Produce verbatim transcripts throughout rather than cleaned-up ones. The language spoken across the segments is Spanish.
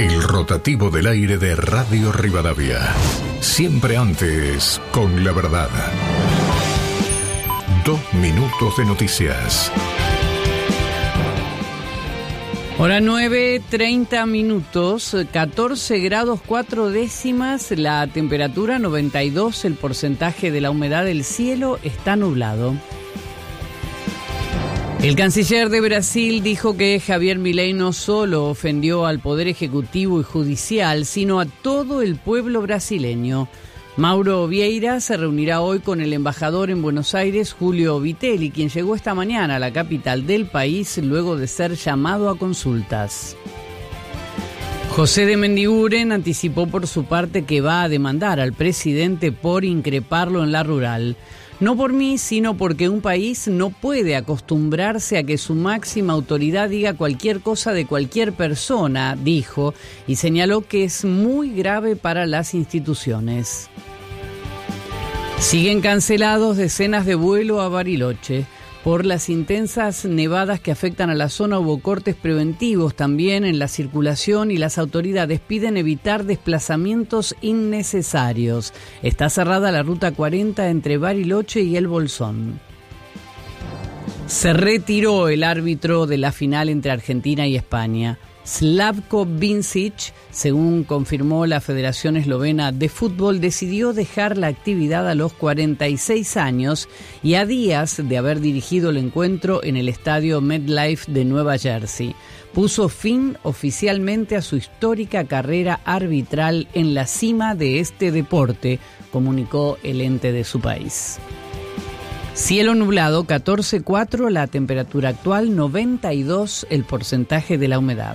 El rotativo del aire de Radio Rivadavia. Siempre antes, con la verdad. Dos minutos de noticias. Hora nueve, treinta minutos, catorce grados cuatro décimas, la temperatura noventa y dos, el porcentaje de la humedad del cielo está nublado. El canciller de Brasil dijo que Javier Milei no solo ofendió al Poder Ejecutivo y Judicial, sino a todo el pueblo brasileño. Mauro Vieira se reunirá hoy con el embajador en Buenos Aires, Julio Vitelli, quien llegó esta mañana a la capital del país luego de ser llamado a consultas. José de Mendiguren anticipó por su parte que va a demandar al presidente por increparlo en La Rural. No por mí, sino porque un país no puede acostumbrarse a que su máxima autoridad diga cualquier cosa de cualquier persona, dijo, y señaló que es muy grave para las instituciones. Siguen cancelados decenas de vuelos a Bariloche. Por las intensas nevadas que afectan a la zona hubo cortes preventivos también en la circulación y las autoridades piden evitar desplazamientos innecesarios. Está cerrada la ruta cuarenta entre Bariloche y El Bolsón. Se retiró el árbitro de la final entre Argentina y España. Slavko Vincic, según confirmó la Federación Eslovena de Fútbol, decidió dejar la actividad a los cuarenta y seis años y a días de haber dirigido el encuentro en el estadio MetLife de Nueva Jersey. Puso fin oficialmente a su histórica carrera arbitral en la cima de este deporte, comunicó el ente de su país. Cielo nublado, catorce coma cuatro, la temperatura actual, noventa y dos, el porcentaje de la humedad.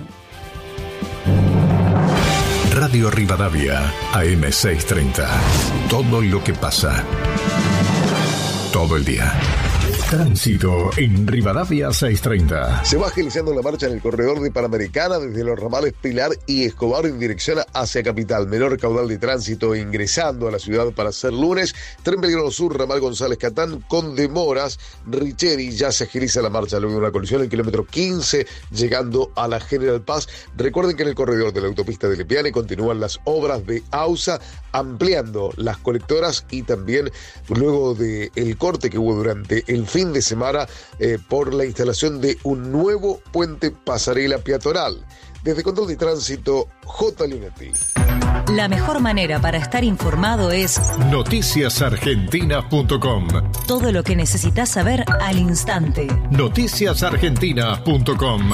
Radio Rivadavia, A M seiscientos treinta. Todo lo que pasa. Todo el día. Tránsito en Rivadavia seiscientos treinta. Se va agilizando la marcha en el corredor de Panamericana desde los ramales Pilar y Escobar en dirección hacia Capital. Menor caudal de tránsito ingresando a la ciudad para ser lunes. Tren Belgrano Sur, ramal González Catán con demoras. Richeri ya se agiliza la marcha luego de una colisión en el kilómetro quince llegando a la General Paz. Recuerden que en el corredor de la autopista de Lepiane continúan las obras de AUSA ampliando las colectoras y también luego del corte que hubo durante el fin de semana eh, por la instalación de un nuevo puente pasarela peatonal. Desde Control de Tránsito, J. Linetti. La mejor manera para estar informado es noticias argentinas punto com. Todo lo que necesitas saber al instante. noticias argentinas punto com.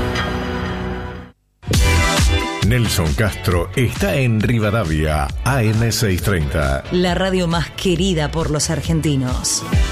Nelson Castro está en Rivadavia, A M seiscientos treinta. La radio más querida por los argentinos.